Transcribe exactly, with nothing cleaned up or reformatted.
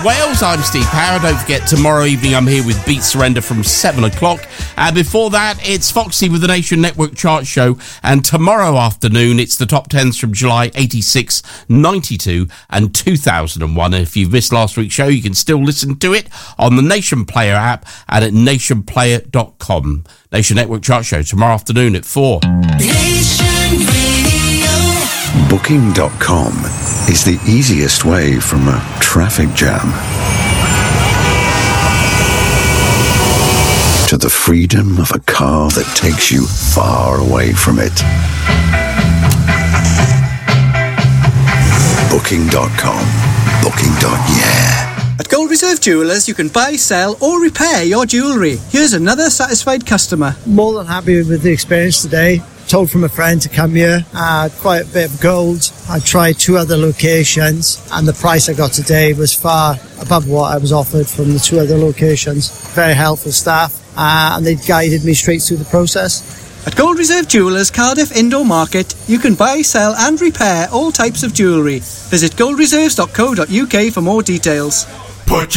Wales. I'm Steve Power. Don't forget, tomorrow evening I'm here with Beat Surrender from seven o'clock. And before that, it's Foxy with the Nation Network Chart Show. And tomorrow afternoon, it's the top tens from July eighty-six, ninety-two and two thousand one. And if you've missed last week's show, you can still listen to it on the Nation Player app and at nation player dot com. Nation Network Chart Show tomorrow afternoon at four. Nation Radio. Booking dot com is the easiest way from a traffic jam to the freedom of a car that takes you far away from it. Booking dot com. Booking. Yeah. At Gold Reserve Jewellers, you can buy, sell or repair your jewellery. Here's another satisfied customer. More than happy with the experience today. Told from a friend to come here. I had quite a bit of gold. I tried two other locations and the price I got today was far above what I was offered from the two other locations. Very helpful staff uh, and they guided me straight through the process. At Gold Reserve Jewellers Cardiff Indoor Market, you can buy, sell and repair all types of jewellery. Visit gold reserves dot co dot uk for more details. Put